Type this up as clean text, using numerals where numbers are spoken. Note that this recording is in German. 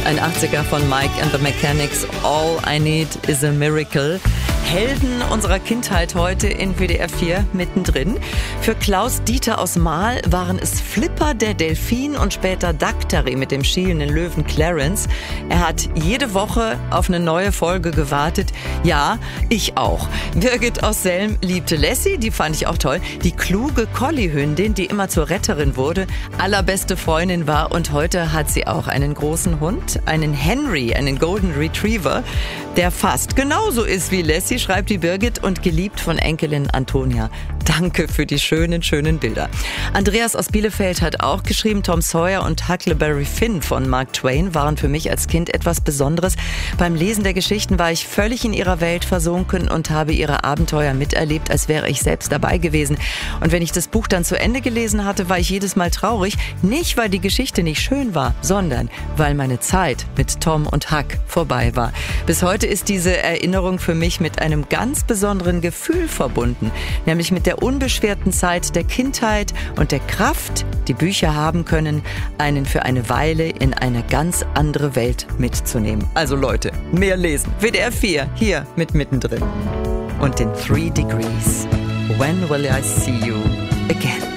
Ein 80er von Mike and the Mechanics, All I Need is a Miracle. Helden unserer Kindheit heute in WDR 4 mittendrin. Für Klaus Dieter aus Mahl waren es Flipper, der Delfin und später Daktari mit dem schielenden Löwen Clarence. Er hat jede Woche auf eine neue Folge gewartet. Ja, ich auch. Birgit aus Selm liebte Lassie, die fand ich auch toll. Die kluge Collie-Hündin, die immer zur Retterin wurde, allerbeste Freundin war, und heute hat sie auch einen großen Hund, einen Henry, einen Golden Retriever, der fast genauso ist wie Lassie, schreibt die Birgit, und geliebt von Enkelin Antonia. Danke für die schönen Bilder. Andreas aus Bielefeld hat auch geschrieben, Tom Sawyer und Huckleberry Finn von Mark Twain waren für mich als Kind etwas Besonderes. Beim Lesen der Geschichten war ich völlig in ihrer Welt versunken und habe ihre Abenteuer miterlebt, als wäre ich selbst dabei gewesen. Und wenn ich das Buch dann zu Ende gelesen hatte, war ich jedes Mal traurig. Nicht, weil die Geschichte nicht schön war, sondern weil meine Zeit mit Tom und Huck vorbei war. Bis heute ist diese Erinnerung für mich mit einem ganz besonderen Gefühl verbunden, nämlich mit der unbeschwerten Zeit der Kindheit und der Kraft, die Bücher haben können, einen für eine Weile in eine ganz andere Welt mitzunehmen. Also Leute, mehr lesen. WDR 4, hier mit mittendrin. Und den 3 Degrees. When will I see you again?